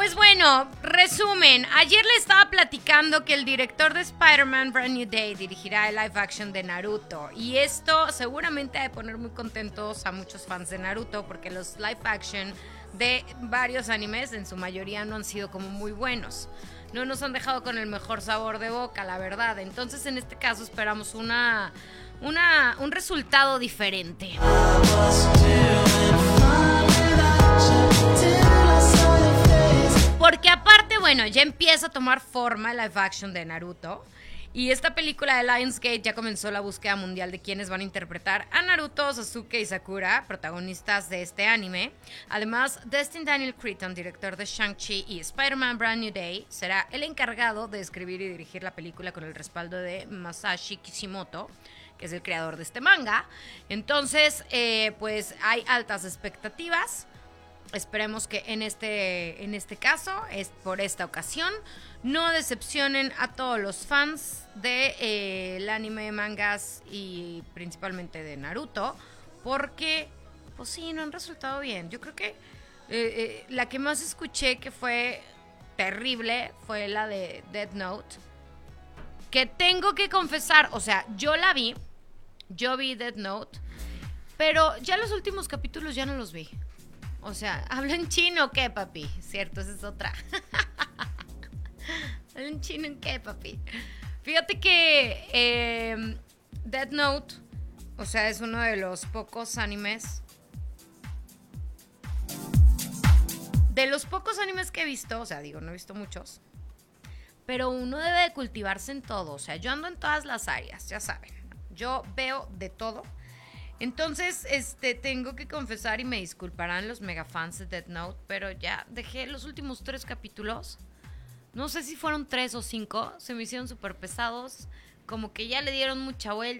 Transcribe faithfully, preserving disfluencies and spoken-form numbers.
pues bueno, resumen. Ayer le estaba platicando que el director de Spider-Man Brand New Day dirigirá el live action de Naruto. Y esto seguramente ha de poner muy contentos a muchos fans de Naruto, porque los live action de varios animes en su mayoría no han sido como muy buenos. No nos han dejado con el mejor sabor de boca, la verdad. Entonces en este caso esperamos una, una, un resultado diferente. Porque aparte, bueno, ya empieza a tomar forma el live action de Naruto. Y esta película de Lionsgate ya comenzó la búsqueda mundial de quienes van a interpretar a Naruto, Sasuke y Sakura, protagonistas de este anime. Además, Destin Daniel Cretton, director de Shang-Chi y Spider-Man Brand New Day, será el encargado de escribir y dirigir la película con el respaldo de Masashi Kishimoto, que es el creador de este manga. Entonces, eh, pues hay altas expectativas. Esperemos que en este, en este caso, es por esta ocasión, no decepcionen a todos los fans del de, eh, anime, mangas y principalmente de Naruto, porque, pues sí, no han resultado bien. Yo creo que eh, eh, la que más escuché que fue terrible fue la de Death Note, que tengo que confesar, o sea, yo la vi, yo vi Death Note, pero ya los últimos capítulos ya no los vi. O sea, ¿hablan chino o qué, papi? Cierto, esa es otra. ¿Hablan chino en qué, papi? Fíjate que eh, Death Note, o sea, es uno de los pocos animes. De los pocos animes que he visto, o sea, digo, no he visto muchos. Pero uno debe de cultivarse en todo. O sea, yo ando en todas las áreas, ya saben. Yo veo de todo. Entonces, este, tengo que confesar y me disculparán los megafans de Death Note, pero ya dejé los últimos tres capítulos. No sé si fueron tres o cinco, se me hicieron súper pesados, como que ya le dieron mucha vuelta.